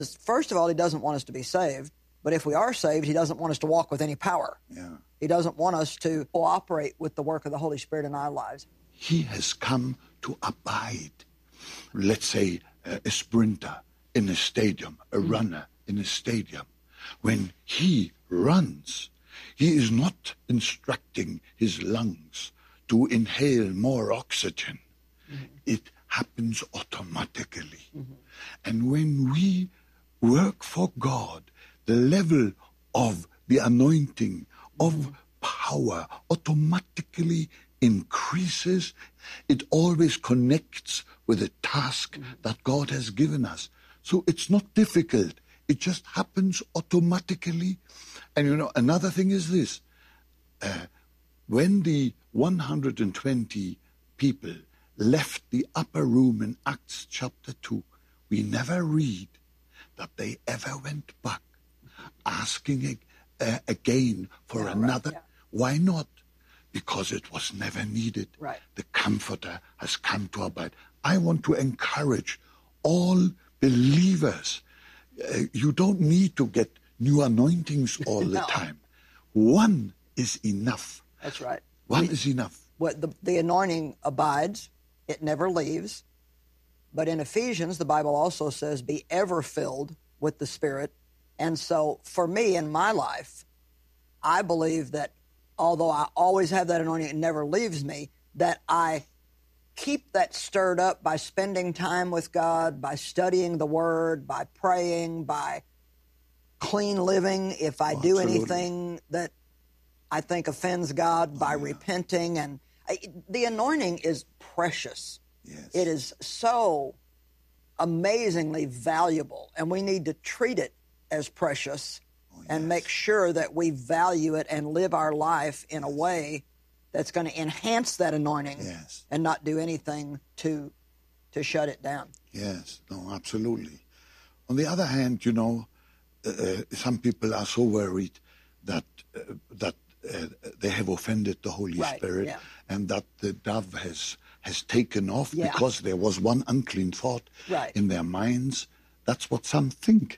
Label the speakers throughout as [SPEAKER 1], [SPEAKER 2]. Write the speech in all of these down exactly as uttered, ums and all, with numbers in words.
[SPEAKER 1] First of all, he doesn't want us to be saved. But if we are saved, he doesn't want us to walk with any power.
[SPEAKER 2] Yeah.
[SPEAKER 1] He doesn't want us to cooperate with the work of the Holy Spirit in our lives.
[SPEAKER 2] He has come to abide. Let's say uh, a sprinter in a stadium, a mm. runner in a stadium. When he runs, he is not instructing his lungs to inhale more oxygen. Mm-hmm. It happens automatically. Mm-hmm. And when we work for God, the level of the anointing, of mm-hmm. power automatically increases. It always connects with the task mm-hmm. that God has given us. So it's not difficult. It just happens automatically. And you know, another thing is this. Uh, when the one hundred twenty people left the upper room in Acts chapter two, we never read that they ever went back asking uh, again for yeah, another.
[SPEAKER 1] Right, yeah.
[SPEAKER 2] Why not? Because it was never needed.
[SPEAKER 1] Right.
[SPEAKER 2] The Comforter has come to abide. I want to encourage all believers. Uh, you don't need to get new anointings all
[SPEAKER 1] no.
[SPEAKER 2] the time. One is enough.
[SPEAKER 1] That's right.
[SPEAKER 2] One
[SPEAKER 1] we,
[SPEAKER 2] is enough.
[SPEAKER 1] What the, the anointing abides. It never leaves. But in Ephesians, the Bible also says, be ever filled with the Spirit. And so for me in my life, I believe that although I always have that anointing, it never leaves me, that I keep that stirred up by spending time with God, by studying the Word, by praying, by clean living. If I
[SPEAKER 2] oh,
[SPEAKER 1] do
[SPEAKER 2] absolutely.
[SPEAKER 1] anything that I think offends God, by oh, yeah. repenting. And I, the anointing is precious.
[SPEAKER 2] Yes.
[SPEAKER 1] It is so amazingly valuable, and we need to treat it as precious oh, yes. and make sure that we value it and live our life in a way that's going to enhance that anointing
[SPEAKER 2] yes.
[SPEAKER 1] and not do anything to to shut it down.
[SPEAKER 2] Yes, no, absolutely. On the other hand, you know, uh, some people are so worried that uh, that uh, they have offended the Holy
[SPEAKER 1] right,
[SPEAKER 2] Spirit
[SPEAKER 1] yeah.
[SPEAKER 2] and that the dove has has taken off
[SPEAKER 1] yeah.
[SPEAKER 2] because there was one unclean thought
[SPEAKER 1] right.
[SPEAKER 2] in their minds. That's what some think.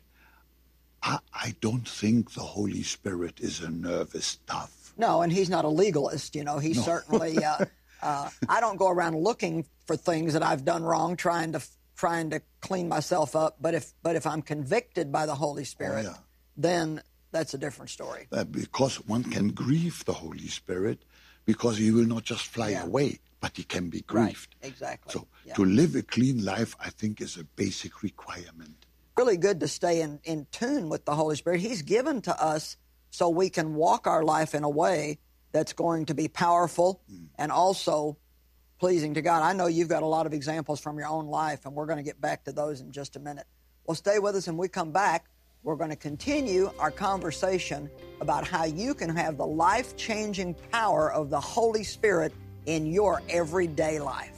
[SPEAKER 2] I, I don't think the Holy Spirit is a nervous dove.
[SPEAKER 1] No, and he's not a legalist, you know. He's
[SPEAKER 2] no.
[SPEAKER 1] certainly, uh, uh, I don't go around looking for things that I've done wrong, trying to trying to clean myself up. But if but if I'm convicted by the Holy Spirit, oh, yeah. then that's a different story.
[SPEAKER 2] Uh, because one can grieve the Holy Spirit, because he will not just fly
[SPEAKER 1] yeah.
[SPEAKER 2] away, but he can be grieved.
[SPEAKER 1] Right, exactly.
[SPEAKER 2] So
[SPEAKER 1] yeah.
[SPEAKER 2] to live a clean life, I think, is a basic requirement.
[SPEAKER 1] Really good to stay in, in tune with the Holy Spirit. He's given to us so we can walk our life in a way that's going to be powerful mm. and also pleasing to God. I know you've got a lot of examples from your own life, and we're going to get back to those in just a minute. Well, stay with us, and when we come back, we're going to continue our conversation about how you can have the life-changing power of the Holy Spirit in your everyday life.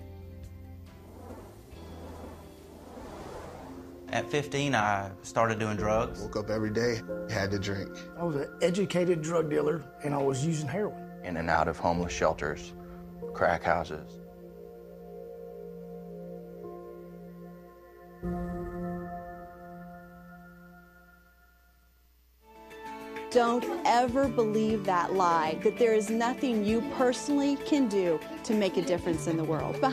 [SPEAKER 3] At fifteen, I started doing drugs.
[SPEAKER 4] Woke up every day, had to drink.
[SPEAKER 5] I was an educated drug dealer, and I was using heroin.
[SPEAKER 3] In and out of homeless shelters, crack houses.
[SPEAKER 6] Don't ever believe that lie, that there is nothing you personally can do to make a difference in the world.